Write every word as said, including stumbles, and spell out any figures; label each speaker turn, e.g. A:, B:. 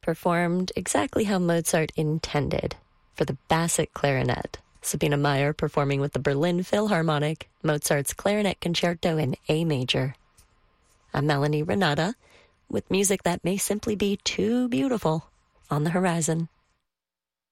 A: performed exactly how Mozart intended for the Bassett clarinet. Sabina Meyer performing with the Berlin Philharmonic, Mozart's Clarinet Concerto in A major. I'm Melanie Renata, with music that may simply be too beautiful on the horizon.